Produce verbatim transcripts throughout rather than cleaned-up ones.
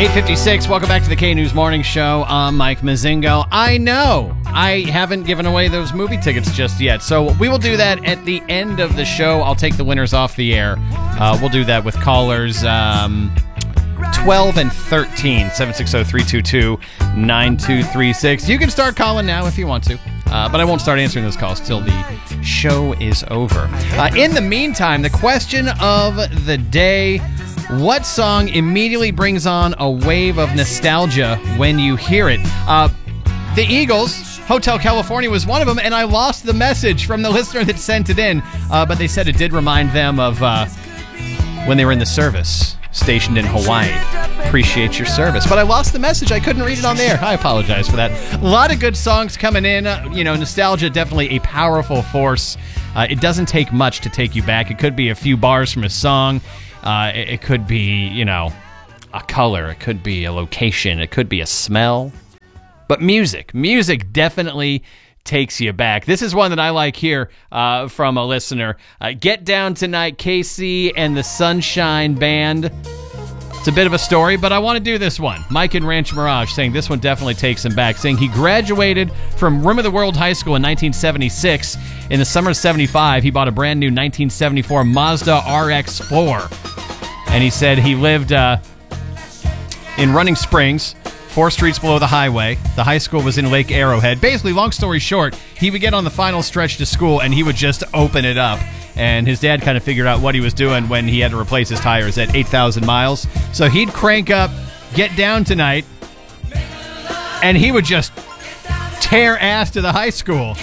eight fifty-six, welcome back to the K-News Morning Show. I'm Mike Mazingo. I know I haven't given away those movie tickets just yet, so we will do that at the end of the show. I'll take the winners off the air. Uh, we'll do that with callers um, twelve and thirteen, seven six zero, three two two, nine two three six. You can start calling now if you want to, uh, but I won't start answering those calls till the show is over. Uh, in the meantime, the question of the day: what song immediately brings on a wave of nostalgia when you hear it? Uh, the Eagles, Hotel California was one of them, and I lost the message from the listener that sent it in, uh, but they said it did remind them of uh, when they were in the service, stationed in Hawaii. Appreciate your service. But I lost the message. I couldn't read it on the air. I apologize for that. A lot of good songs coming in. Uh, you know, nostalgia, definitely a powerful force. Uh, it doesn't take much to take you back. It could be a few bars from a song. Uh, it, it could be, you know, a color. It could be a location. It could be a smell. But music. Music definitely takes you back. This is one that I like here uh, from a listener. Uh, Get Down Tonight, K C and the Sunshine Band. It's a bit of a story, but I want to do this one. Mike in Rancho Mirage saying this one definitely takes him back, saying he graduated from Room of the World High School in nineteen seventy-six. In the summer of seventy-five, he bought a brand new nineteen seventy-four Mazda R X four. And he said he lived uh, in Running Springs, four streets below the highway. The high school was in Lake Arrowhead. Basically, long story short, he would get on the final stretch to school and he would just open it up. And his dad kind of figured out what he was doing when he had to replace his tires at eight thousand miles. So he'd crank up Get Down Tonight, and he would just tear ass to the high school.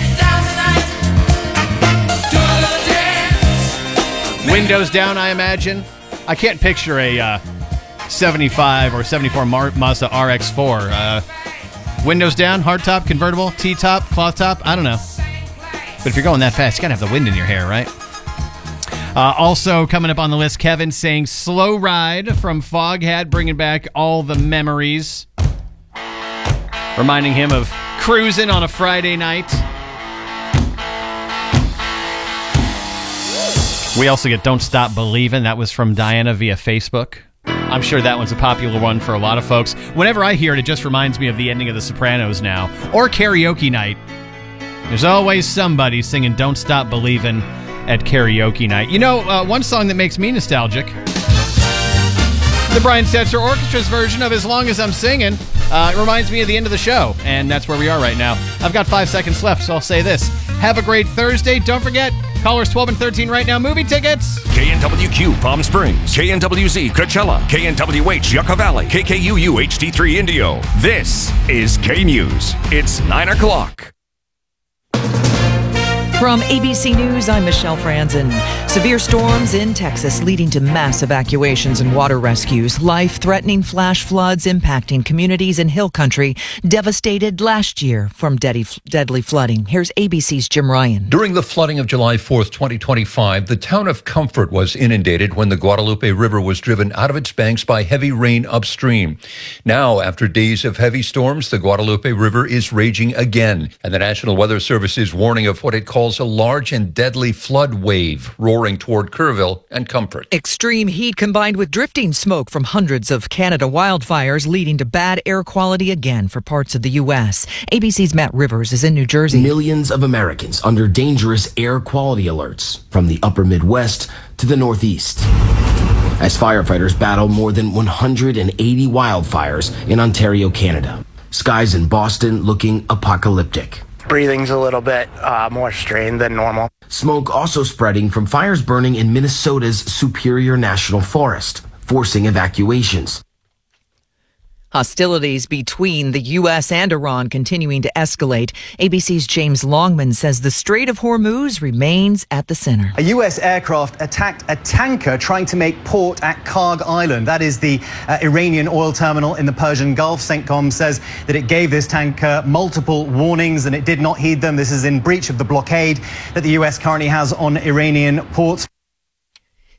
Windows down, I imagine. I can't picture a uh, seventy-five or seventy-four Mar- Mazda R X four. Uh, windows down, hardtop, convertible, T-top, cloth top, I don't know. But if you're going that fast, you gotta have the wind in your hair, right? Uh, also coming up on the list, Kevin saying Slow Ride from Foghat, bringing back all the memories. Reminding him of cruising on a Friday night. We also get Don't Stop Believin'. That was from Diana via Facebook. I'm sure that one's a popular one for a lot of folks. Whenever I hear it, it just reminds me of the ending of The Sopranos now. Or karaoke night. There's always somebody singing Don't Stop Believin' at karaoke night. You know, uh, one song that makes me nostalgic, the Brian Setzer Orchestra's version of As Long As I'm Singing. Uh, it reminds me of the end of the show, and that's where we are right now. I've got five seconds left, so I'll say this. Have a great Thursday. Don't forget, callers twelve and thirteen right now, movie tickets. K N W Q Palm Springs, K N W Z Coachella, K N W H Yucca Valley, K K U U H D three Indio. This is K-News. It's nine o'clock. From A B C News, I'm Michelle Franzen. Severe storms in Texas leading to mass evacuations and water rescues. Life-threatening flash floods impacting communities in Hill Country devastated last year from deadly, deadly flooding. Here's A B C's Jim Ryan. During the flooding of July fourth, twenty twenty-five, the town of Comfort was inundated when the Guadalupe River was driven out of its banks by heavy rain upstream. Now, after days of heavy storms, the Guadalupe River is raging again, and the National Weather Service is warning of what it calls a large and deadly flood wave roaring toward Kerrville and Comfort. Extreme heat combined with drifting smoke from hundreds of Canada wildfires leading to bad air quality again for parts of the U S. A B C's Matt Rivers is in New Jersey. Millions of Americans under dangerous air quality alerts from the upper Midwest to the Northeast, as firefighters battle more than one hundred eighty wildfires in Ontario, Canada. Skies in Boston looking apocalyptic. Breathing's a little bit uh, more strained than normal. Smoke also spreading from fires burning in Minnesota's Superior National Forest, forcing evacuations. Hostilities between the U S and Iran continuing to escalate. A B C's James Longman says the Strait of Hormuz remains at the center. A U S aircraft attacked a tanker trying to make port at Karg Island. That is the uh, Iranian oil terminal in the Persian Gulf. CENTCOM says that it gave this tanker multiple warnings and it did not heed them. This is in breach of the blockade that the U S currently has on Iranian ports.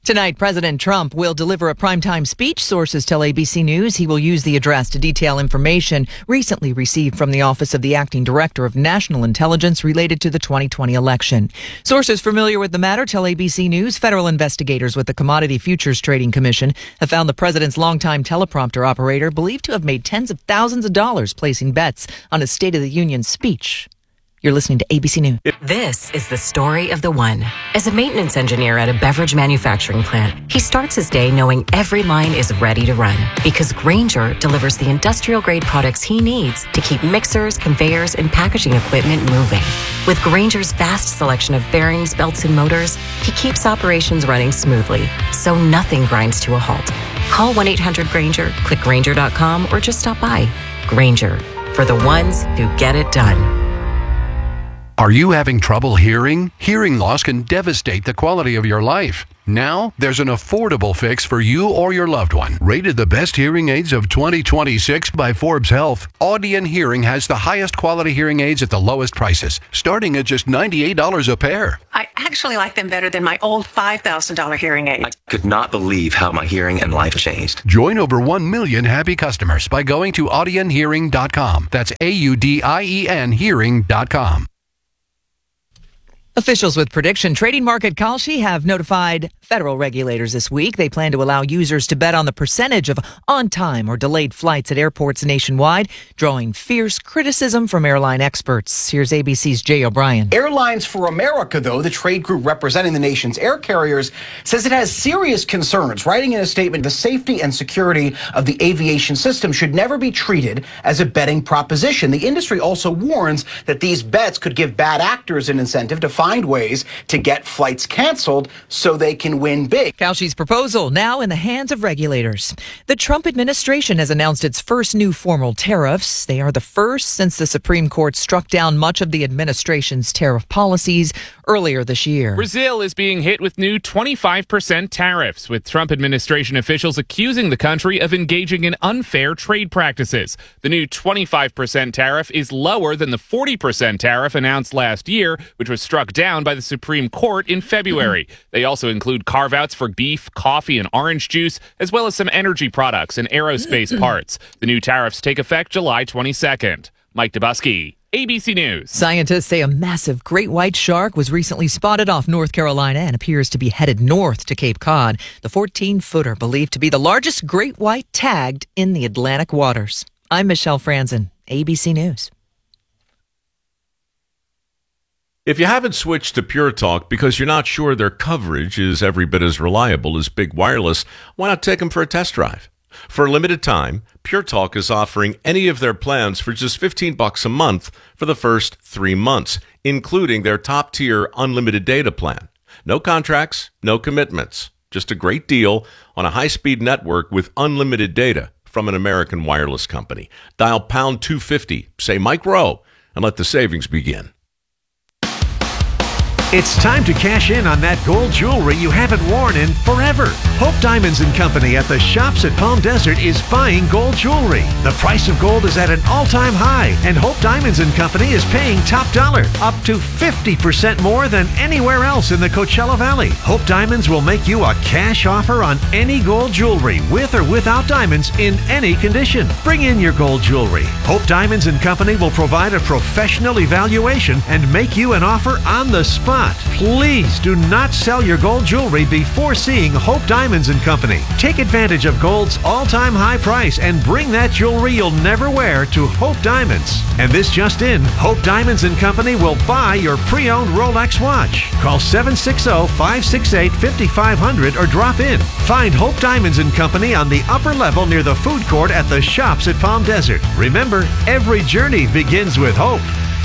Tonight, President Trump will deliver a primetime speech. Sources tell A B C News he will use the address to detail information recently received from the Office of the Acting Director of National Intelligence related to the twenty twenty election. Sources familiar with the matter tell A B C News federal investigators with the Commodity Futures Trading Commission have found the president's longtime teleprompter operator believed to have made tens of thousands of dollars placing bets on a State of the Union speech. You're listening to A B C News. This is the story of the one. As a maintenance engineer at a beverage manufacturing plant, he starts his day knowing every line is ready to run because Grainger delivers the industrial-grade products he needs to keep mixers, conveyors, and packaging equipment moving. With Grainger's vast selection of bearings, belts, and motors, he keeps operations running smoothly, so nothing grinds to a halt. Call one eight hundred Grainger, click Grainger dot com, or just stop by. Grainger, for the ones who get it done. Are you having trouble hearing? Hearing loss can devastate the quality of your life. Now, there's an affordable fix for you or your loved one. Rated the best hearing aids of twenty twenty-six by Forbes Health, Audion Hearing has the highest quality hearing aids at the lowest prices, starting at just ninety-eight dollars a pair. I actually like them better than my old five thousand dollars hearing aid. I could not believe how my hearing and life changed. Join over one million happy customers by going to audion hearing dot com. That's A U D I E N hearing dot com. Officials with Prediction Trading Market Kalshi have notified federal regulators this week. They plan to allow users to bet on the percentage of on-time or delayed flights at airports nationwide, drawing fierce criticism from airline experts. Here's A B C's Jay O'Brien. Airlines for America, though, the trade group representing the nation's air carriers, says it has serious concerns, writing in a statement, the safety and security of the aviation system should never be treated as a betting proposition. The industry also warns that these bets could give bad actors an incentive to find ways to get flights canceled so they can win big. Kalshi's proposal now in the hands of regulators. The Trump administration has announced its first new formal tariffs. They are the first since the Supreme Court struck down much of the administration's tariff policies earlier this year. Brazil is being hit with new twenty-five percent tariffs, with Trump administration officials accusing the country of engaging in unfair trade practices. The new twenty-five percent tariff is lower than the forty percent tariff announced last year, which was struck down by the Supreme Court in February. They also include carve-outs for beef, coffee, and orange juice, as well as some energy products and aerospace parts. The new tariffs take effect July twenty-second. Mike Dubusky, A B C News. Scientists say a massive great white shark was recently spotted off North Carolina and appears to be headed north to Cape Cod. The fourteen-footer believed to be the largest great white tagged in the Atlantic waters. I'm Michelle Franzen, A B C News. If you haven't switched to Pure Talk because you're not sure their coverage is every bit as reliable as Big Wireless, why not take them for a test drive? For a limited time, Pure Talk is offering any of their plans for just fifteen bucks a month for the first three months, including their top-tier unlimited data plan. No contracts, no commitments, just a great deal on a high-speed network with unlimited data from an American wireless company. Dial pound two fifty, say Mike Rowe, and let the savings begin. It's time to cash in on that gold jewelry you haven't worn in forever. Hope Diamonds and Company at the Shops at Palm Desert is buying gold jewelry. The price of gold is at an all-time high, and Hope Diamonds and Company is paying top dollar, up to fifty percent more than anywhere else in the Coachella Valley. Hope Diamonds will make you a cash offer on any gold jewelry, with or without diamonds, in any condition. Bring in your gold jewelry. Hope Diamonds and Company will provide a professional evaluation and make you an offer on the spot. Please do not sell your gold jewelry before seeing Hope Diamonds and Company. Take advantage of gold's all-time high price and bring that jewelry you'll never wear to Hope Diamonds. And this just in, Hope Diamonds and Company will buy your pre-owned Rolex watch. Call seven six zero, five six eight, five five zero zero or drop in. Find Hope Diamonds and Company on the upper level near the food court at the Shops at Palm Desert. Remember, every journey begins with hope.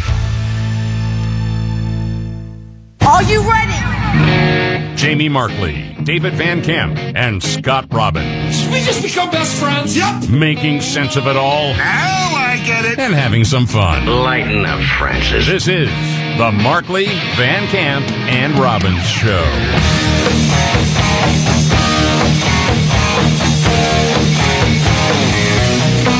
Are you ready? Jamie Markley, David Van Camp, and Scott Robbins. We just become best friends. Yep. Making sense of it all. Now I get it. And having some fun. Lighten up, Francis. This is the Markley, Van Camp, and Robbins Show.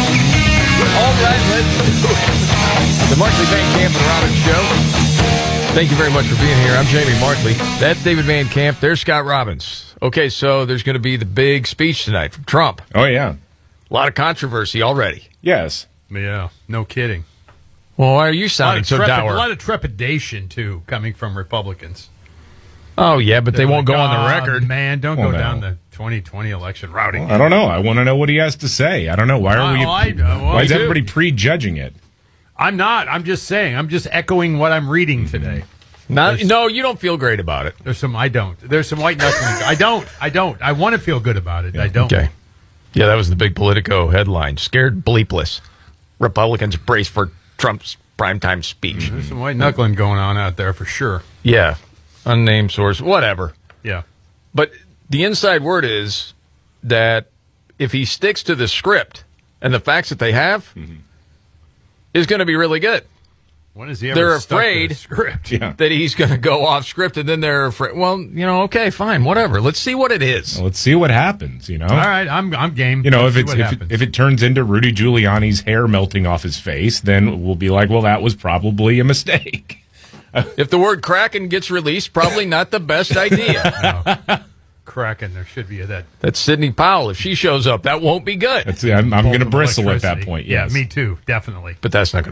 All right, let's do it. The Markley, Van Camp, and Robbins Show. Thank you very much for being here. I'm Jamie Markley. That's David Van Camp. There's Scott Robbins. Okay, so there's going to be the big speech tonight from Trump. Oh, yeah. A lot of controversy already. Yes. Yeah, no kidding. Well, why are you sounding so trepid- dour? A lot of trepidation, too, coming from Republicans. Oh, yeah, but they They're won't like, go on the "Oh, record. Man, don't Well, go no. down the twenty twenty election routing. I don't know. I want to know what he has to say. I don't know. Why are we? Oh, I- uh, well, why is me too. everybody prejudging it? I'm not. I'm just saying. I'm just echoing what I'm reading today. Not, no, you don't feel great about it. There's some I don't. There's some white knuckling. I don't. I don't. I want to feel good about it. I don't. Okay. Yeah, that was the big Politico headline. Scared bleepless. Republicans brace for Trump's primetime speech. There's some white knuckling going on out there for sure. Yeah. Unnamed source. Whatever. Yeah. But the inside word is that if he sticks to the script and the facts that they have, is going to be really good. When has he ever They're stuck to afraid the script? Yeah. that he's going to go off script, and then they're afraid. Well, you know, okay, fine, whatever. Let's see what it is. Well, let's see what happens. You know. All right, I'm I'm game. You know, Let's if see it's what if it, happens. if it turns into Rudy Giuliani's hair melting off his face, then we'll be like, well, that was probably a mistake. If the word Kraken gets released, probably not the best idea. No. Kraken, there should be a that. That's Sidney Powell. If she shows up, that won't be good. That's, I'm, I'm going to bolt of bristle at that electricity. point. Yeah, Yes. me too, definitely. But that's not going to